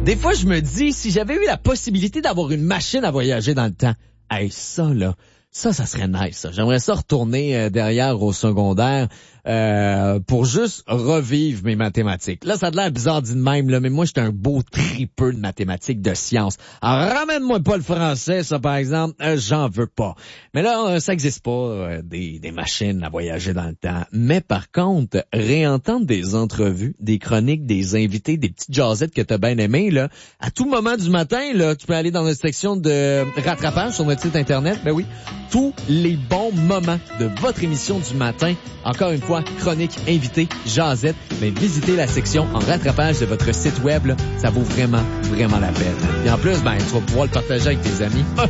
Des fois, je me dis, si j'avais eu la possibilité d'avoir une machine à voyager dans le temps, hey, ça serait nice. Ça. J'aimerais ça retourner derrière au secondaire pour juste revivre mes mathématiques. Là, ça a l'air bizarre dit de même, là, mais moi, j'étais un beau tripeux de mathématiques, de sciences. Alors, ramène-moi pas le français, ça, par exemple, j'en veux pas. Mais là, ça existe pas, des machines à voyager dans le temps. Mais par contre, réentendre des entrevues, des chroniques, des invités, des petites jasettes que t'as bien aimées, là, à tout moment du matin, là, tu peux aller dans la section de rattrapage sur notre site Internet, ben oui, tous les bons moments de votre émission du matin. Encore une fois, chronique, invité, jasette, mais visitez la section en rattrapage de votre site web, là, ça vaut vraiment, vraiment la peine. Et en plus, ben, tu vas pouvoir le partager avec tes amis.